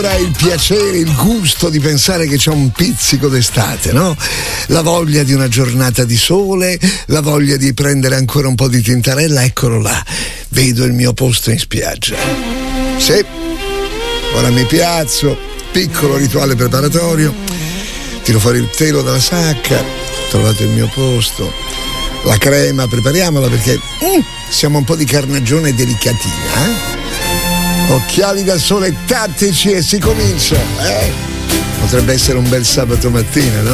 Il piacere, il gusto di pensare che c'è un pizzico d'estate, no? La voglia di una giornata di sole, la voglia di prendere ancora un po' di tintarella, eccolo là, vedo il mio posto in spiaggia. Sì, ora mi piazzo, piccolo rituale preparatorio, tiro fuori il telo dalla sacca, ho trovato il mio posto, la crema prepariamola perché siamo un po' di carnagione delicatina, eh? Occhiali da sole tattici e si comincia, Potrebbe essere un bel sabato mattina, no?